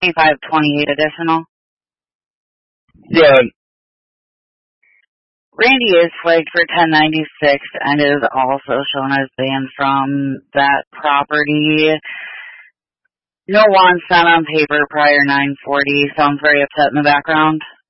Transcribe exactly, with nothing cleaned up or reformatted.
twenty-five twenty-eight additional. Good. Randy is flagged for ten ninety-six and is also shown as banned from that property. No wand sent on paper prior nine forty. Sounds very upset in the background.